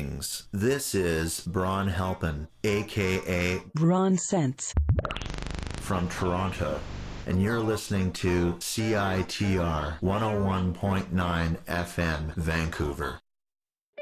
Greetings. This is Braun Halpin, aka Braun Sense, from Toronto, and you're listening to CITR 101.9 FM Vancouver.